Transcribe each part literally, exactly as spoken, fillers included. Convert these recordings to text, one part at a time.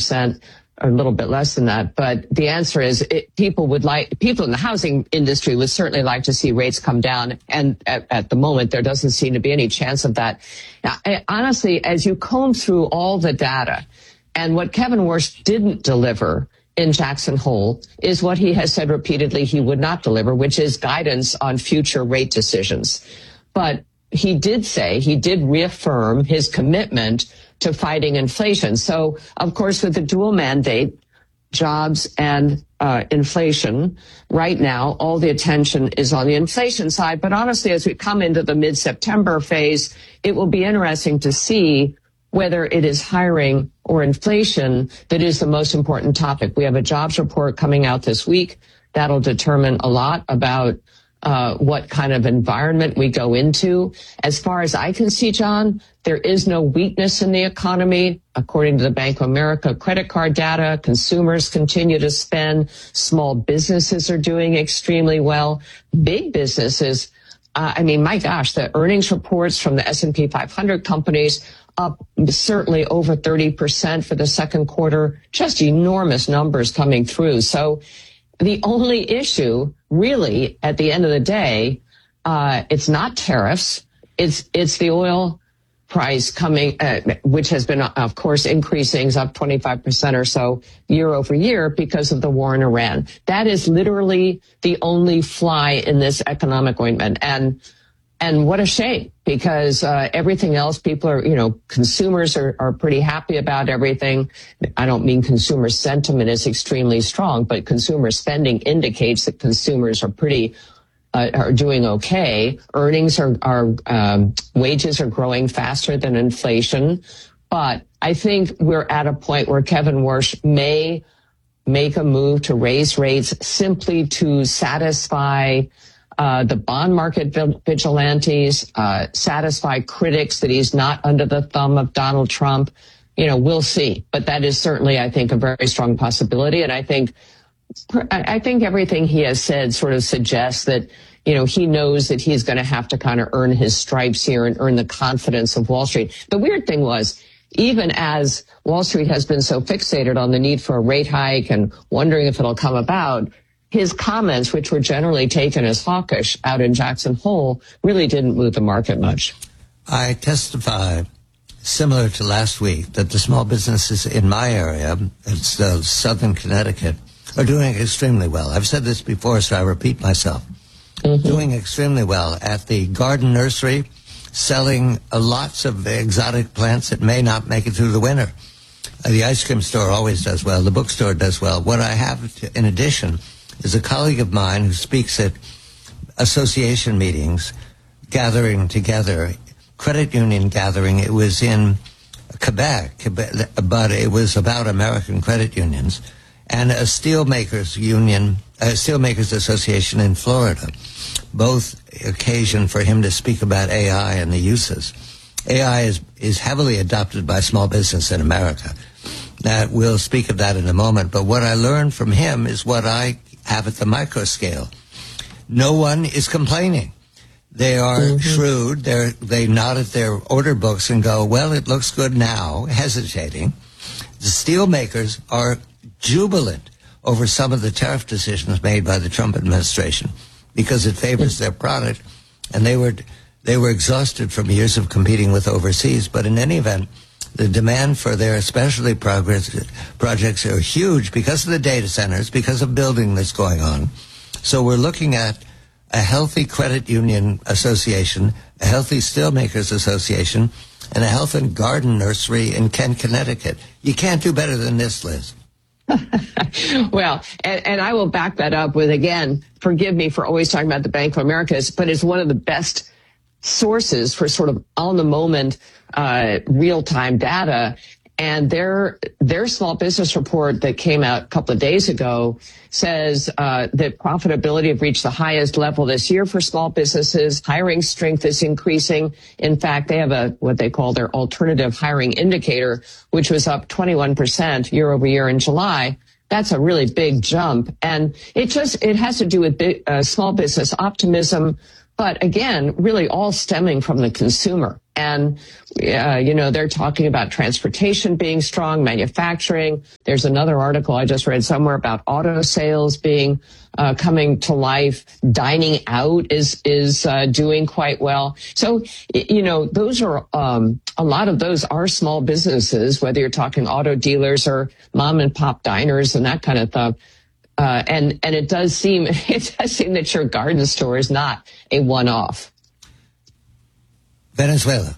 percent, or a little bit less than that. But the answer is it, people would like, people in the housing industry would certainly like to see rates come down. And at, at the moment, there doesn't seem to be any chance of that. Now, I, honestly, as you comb through all the data, and what Kevin Warsh didn't deliver in Jackson Hole is what he has said repeatedly he would not deliver, which is guidance on future rate decisions. But he did say, he did reaffirm his commitment to fighting inflation. So, of course, with the dual mandate, jobs and uh, inflation, right now, all the attention is on the inflation side. But honestly, as we come into the mid-September phase, it will be interesting to see whether it is hiring or inflation that is the most important topic. We have a jobs report coming out this week. That'll determine a lot about uh what kind of environment we go into. As far as I can see, John, there is no weakness in the economy. According to the Bank of America credit card data, consumers continue to spend. Small businesses are doing extremely well. Big businesses, uh, I mean, my gosh, the earnings reports from the S and P five hundred companies up certainly over thirty percent for the second quarter. Just enormous numbers coming through. So the only issue, really, at the end of the day, uh, it's not tariffs. It's it's the oil price coming, uh, which has been, of course, increasing, up twenty-five percent or so year over year because of the war in Iran. That is literally the only fly in this economic ointment. And and what a shame, because uh, everything else, people are, you know, consumers are, are pretty happy about everything. I don't mean consumer sentiment is extremely strong, but consumer spending indicates that consumers are pretty, uh, are doing okay. Earnings are, are, um, wages are growing faster than inflation. But I think we're at a point where Kevin Warsh may make a move to raise rates simply to satisfy Uh, the bond market vigilantes, uh, satisfy critics that he's not under the thumb of Donald Trump. You know, we'll see. But that is certainly, I think, a very strong possibility. And I think, I think everything he has said sort of suggests that, you know, he knows that he's going to have to kind of earn his stripes here and earn the confidence of Wall Street. The weird thing was, even as Wall Street has been so fixated on the need for a rate hike and wondering if it'll come about, his comments, which were generally taken as hawkish out in Jackson Hole, really didn't move the market much. I testify, similar to last week, that the small businesses in my area, it's uh, southern Connecticut, are doing extremely well. I've said this before, so I repeat myself. Mm-hmm. Doing extremely well at the garden nursery, selling uh, lots of exotic plants that may not make it through the winter. Uh, the ice cream store always does well. The bookstore does well. What I have to, in addition is a colleague of mine who speaks at association meetings, gathering together, credit union gathering. It was in Quebec, but it was about American credit unions, and a steelmakers union, a steelmakers association in Florida. Both occasion for him to speak about A I and the uses. A I is, is heavily adopted by small business in America. That we'll speak of that in a moment. But what I learned from him is what I have at the micro scale. No one is complaining. They are mm-hmm. shrewd. They're, they nod at their order books and go, well, it looks good now, hesitating. The steelmakers are jubilant over some of the tariff decisions made by the Trump administration because it favors their product, and they were they were exhausted from years of competing with overseas. But in any event, the demand for their specialty progress, projects are huge because of the data centers, because of building that's going on. So we're looking at a healthy credit union association, a healthy steelmakers association, and a health and garden nursery in Kent, Connecticut. You can't do better than this, Liz. Well, and, and I will back that up with, again, forgive me for always talking about the Bank of America, but it's one of the best sources for sort of on-the-moment, uh, real-time data. And their their small business report that came out a couple of days ago says uh, that profitability have reached the highest level this year for small businesses. Hiring strength is increasing. In fact, they have a what they call their alternative hiring indicator, which was up twenty-one percent year over year in July. That's a really big jump, and it just it has to do with big, uh, small business optimism. But again, really all stemming from the consumer. And, uh, you know, they're talking about transportation being strong, manufacturing. There's another article I just read somewhere about auto sales being uh, coming to life. Dining out is is uh, doing quite well. So, you know, those are um, a lot of those are small businesses, whether you're talking auto dealers or mom and pop diners and that kind of stuff. Uh, and and it does seem it does seem that your garden store is not a one-off. Venezuela.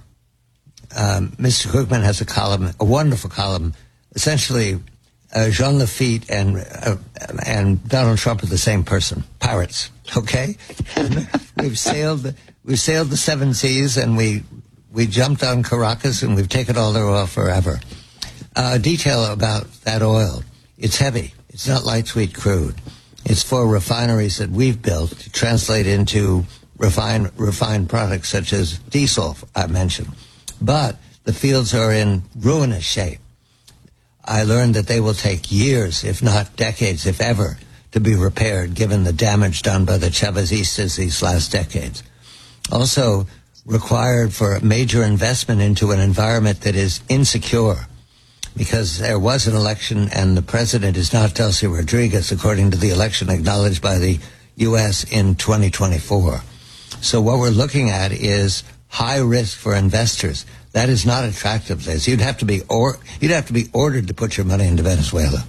Um, Mister Krugman has a column, a wonderful column. Essentially, uh, Jean Lafitte and uh, and Donald Trump are the same person. Pirates, okay? we've sailed we've sailed the seven seas, and we we jumped on Caracas, and we've taken all their oil forever. Uh, detail about that oil: it's heavy. It's not light sweet crude. It's for refineries that we've built to translate into refined refined products such as diesel, I mentioned. But the fields are in ruinous shape. I learned that they will take years, if not decades, if ever, to be repaired, given the damage done by the Chavezistas these last decades. Also required for a major investment into an environment that is insecure, because there was an election and the president is not Delcy Rodriguez, according to the election acknowledged by the U S in twenty twenty-four. So what we're looking at is high risk for investors. That is not attractive, Liz. You'd have to be or you'd have to be ordered to put your money into Venezuela.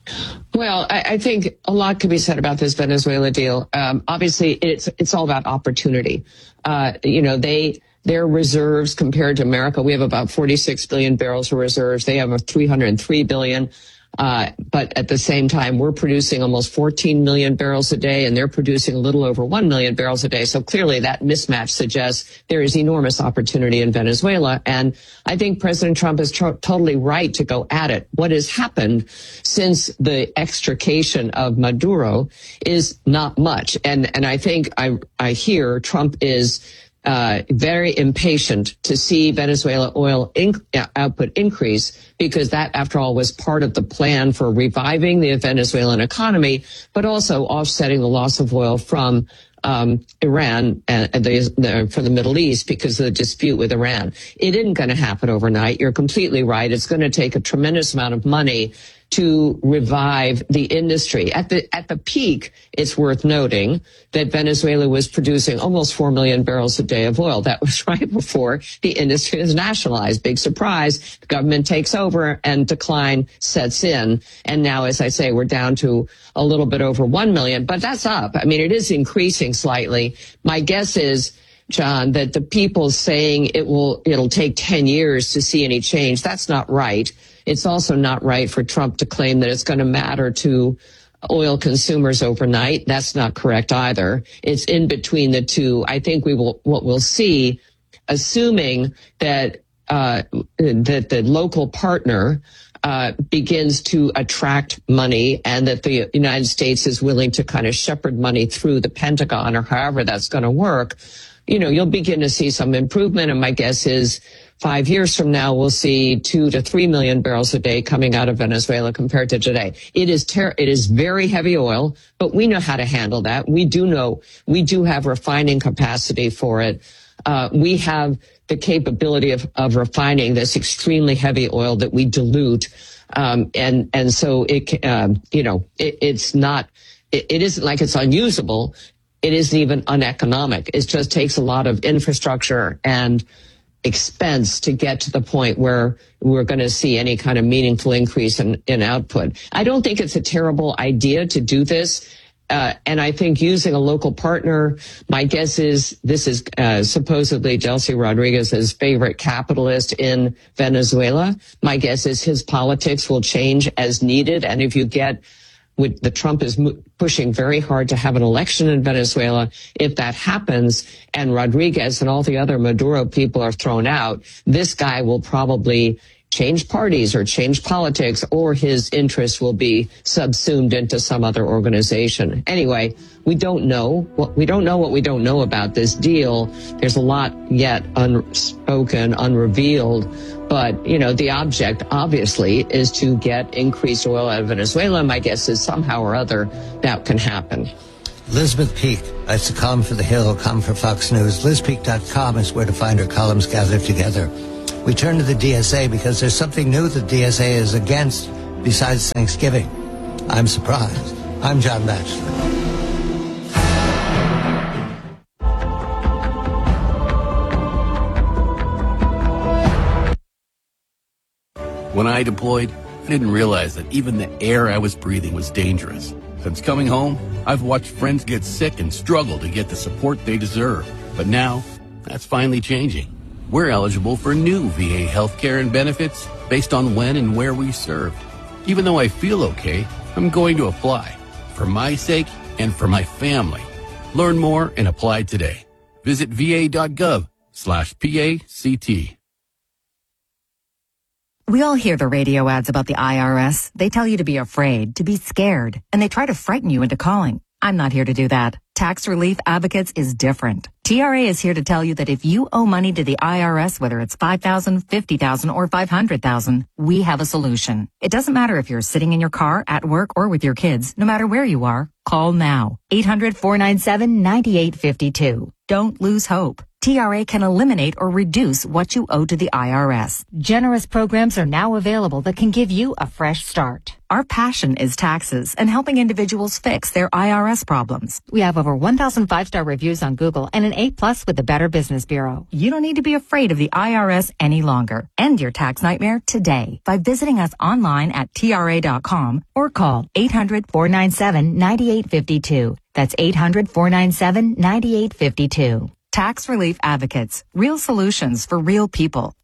Well, I, I think a lot could be said about this Venezuela deal. Um, obviously, it's it's all about opportunity. Uh, you know, they their reserves compared to America, we have about forty-six billion barrels of reserves. They have a three hundred three billion. Uh, but at the same time, we're producing almost fourteen million barrels a day, and they're producing a little over one million barrels a day. So clearly that mismatch suggests there is enormous opportunity in Venezuela. And I think President Trump is tr- totally right to go at it. What has happened since the extrication of Maduro is not much. And, and I think I, I hear Trump is Uh, very impatient to see Venezuela oil inc- output increase, because that, after all, was part of the plan for reviving the Venezuelan economy, but also offsetting the loss of oil from um, Iran and the, the, for the Middle East because of the dispute with Iran. It isn't going to happen overnight. You're completely right. It's going to take a tremendous amount of money to revive the industry. At the at the peak, it's worth noting that Venezuela was producing almost four million barrels a day of oil. That was right before the industry was nationalized. Big surprise. The government takes over and decline sets in. And now, as I say, we're down to a little bit over one million, but that's up. I mean, it is increasing slightly. My guess is, John, that the people saying it will, it'll take ten years to see any change, that's not right. It's also not right for Trump to claim that it's going to matter to oil consumers overnight. That's not correct either. It's in between the two. I think we will, what we'll see, assuming that, uh, that the local partner, uh, begins to attract money and that the United States is willing to kind of shepherd money through the Pentagon or however that's going to work, you know, you'll begin to see some improvement. And my guess is five years from now, we'll see two to three million barrels a day coming out of Venezuela compared to today. It is ter- it is very heavy oil, but we know how to handle that. We do know, we do have refining capacity for it. Uh, we have the capability of, of refining this extremely heavy oil that we dilute. Um, and, and so it, um, you know, it, it's not, it, it isn't like it's unusable. It isn't even uneconomic. It just takes a lot of infrastructure and expense to get to the point where we're going to see any kind of meaningful increase in, in output. I don't think it's a terrible idea to do this. Uh, and I think using a local partner, my guess is this is uh, supposedly Delcy Rodriguez's favorite capitalist in Venezuela. My guess is his politics will change as needed. And if you get with the Trump is pushing very hard to have an election in Venezuela. If that happens and Rodriguez and all the other Maduro people are thrown out, this guy will probably change parties or change politics, or his interests will be subsumed into some other organization. Anyway, we don't know what we don't know what we don't know about this deal. There's a lot yet unspoken, unrevealed. But, you know, the object, obviously, is to get increased oil out of Venezuela. My guess is somehow or other that can happen. Elizabeth Peak writes a column for The Hill, a column for Fox News. liz peak dot com is where to find her columns gathered together. We turn to the D S A because there's something new the D S A is against besides Thanksgiving. I'm surprised. I'm John Batchelor. When I deployed, I didn't realize that even the air I was breathing was dangerous. Since coming home, I've watched friends get sick and struggle to get the support they deserve. But now, that's finally changing. We're eligible for new V A healthcare and benefits based on when and where we serve. Even though I feel okay, I'm going to apply. For my sake and for my family. Learn more and apply today. Visit va.gov slash PACT. We all hear the radio ads about the I R S. They tell you to be afraid, to be scared, and they try to frighten you into calling. I'm not here to do that. Tax Relief Advocates is different. T R A is here to tell you that if you owe money to the I R S, whether it's five thousand dollars, fifty thousand dollars, or five hundred thousand dollars, we have a solution. It doesn't matter if you're sitting in your car, at work, or with your kids. No matter where you are, call now. eight hundred, four nine seven, nine eight five two. Don't lose hope. T R A can eliminate or reduce what you owe to the I R S. Generous programs are now available that can give you a fresh start. Our passion is taxes and helping individuals fix their I R S problems. We have over one thousand five-star reviews on Google and an A plus with the Better Business Bureau. You don't need to be afraid of the I R S any longer. End your tax nightmare today by visiting us online at T R A dot com or call eight hundred, four nine seven, nine eight five two. That's eight hundred, four nine seven, nine eight five two. Tax Relief Advocates. Real solutions for real people.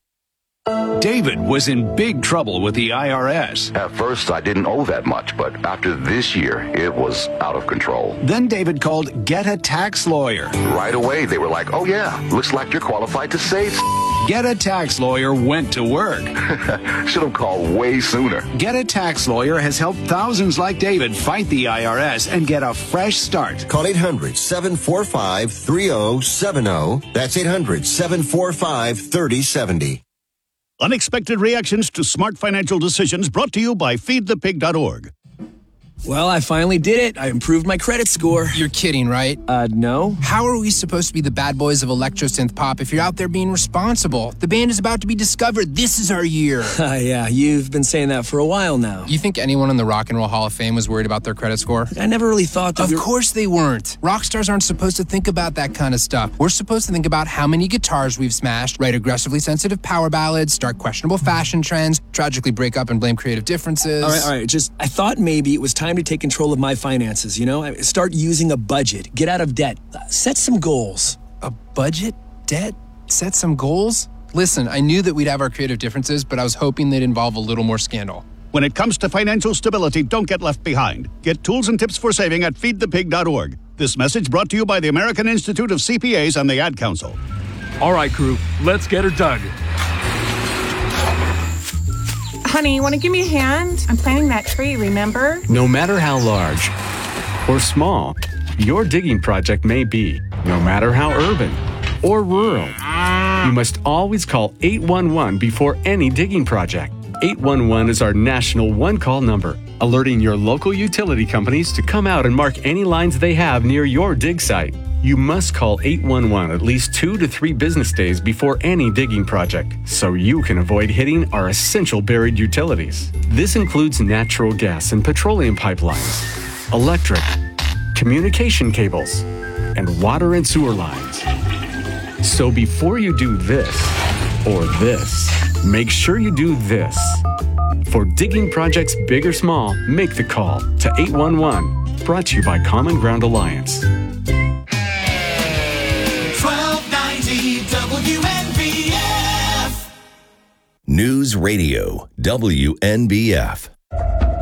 David was in big trouble with the I R S. At first, I didn't owe that much, but after this year, it was out of control. Then David called Get a Tax Lawyer. Right away, they were like, oh yeah, looks like you're qualified to save. Get a Tax Lawyer went to work. Should have called way sooner. Get a Tax Lawyer has helped thousands like David fight the I R S and get a fresh start. Call eight hundred, seven four five, three zero seven zero. That's eight hundred, seven four five, three zero seven zero. Unexpected reactions to smart financial decisions brought to you by feed the pig dot org. Well, I finally did it. I improved my credit score. You're kidding, right? Uh, no. How are we supposed to be the bad boys of electro-synth pop if you're out there being responsible? The band is about to be discovered. This is our year. Uh, yeah, you've been saying that for a while now. You think anyone in the Rock and Roll Hall of Fame was worried about their credit score? I never really thought that. Of course they weren't. Rock stars aren't supposed to think about that kind of stuff. We're supposed to think about how many guitars we've smashed, write aggressively sensitive power ballads, start questionable fashion trends, tragically break up and blame creative differences. All right, all right. Just, I thought maybe it was time to take control of my finances, you know? Start using a budget. Get out of debt. Set some goals. A budget? Debt? Set some goals? Listen, I knew that we'd have our creative differences, but I was hoping they'd involve a little more scandal. When it comes to financial stability, don't get left behind. Get tools and tips for saving at feed the pig dot org. This message brought to you by the American Institute of C P As and the Ad Council. All right, crew, let's get her dug. Honey, you want to give me a hand? I'm planting that tree, remember? No matter how large or small your digging project may be, no matter how urban or rural, you must always call eight one one before any digging project. eight one one is our national one-call number, alerting your local utility companies to come out and mark any lines they have near your dig site. You must call eight one one at least two to three business days before any digging project, so you can avoid hitting our essential buried utilities. This includes natural gas and petroleum pipelines, electric, communication cables, and water and sewer lines. So before you do this or this, make sure you do this. For digging projects big or small, make the call to eight one one. Brought to you by Common Ground Alliance. twelve ninety W N B F News Radio W N B F.